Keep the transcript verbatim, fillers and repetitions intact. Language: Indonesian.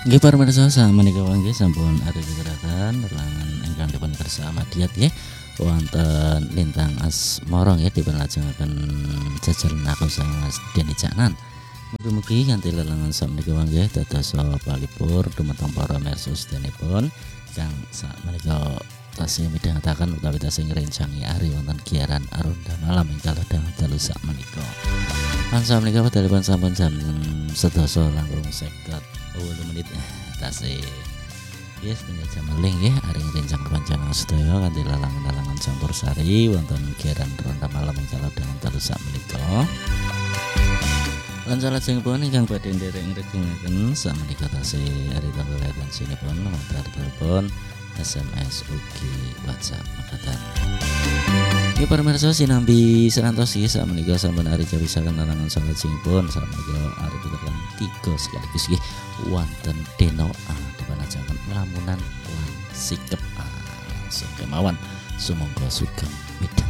Nggih para pamirsa samenika nggih sampun ari gerakan relangan ingkang dipun kersa Ahmadiyat nggih wonten Lintang Asmara nggih dipun lajengaken jajalan aku sang Mas Deni Caknan. Mugi-mugi kanthi lelangan samenika nggih dados palipur dumateng para pamirsa sedanipun kang sakmenika tasih midhangetaken utawi tasih ngrencangi ari wonten giaran Aronda Malam ingkang dalu sakmenika. Lan samenika wedalipun sampun jam sedasa langkung seket wolu menit tasih yes tinggal jam maling nggih ari rencang kepanjangan sedaya kanthi lalangan-lalangan campursari wonten giaran Ronda Malam ingkang dalu sakmenika. Lan salajengipun ingkang badhe nderek ngrejengaken sakmenika tasih ari tanggal atensinipun mabar telepon S M S ugi WhatsApp makaten. Iki para pamirsa sinambi serantos iki sakmenika sampun ari jawisaken larangan salajengipun sakmenika ari pitaken tiga sekaligus nggih wonten Deno A dipanajaken lamunan lan sikep langsung kemawon sumangga sugeng midhang.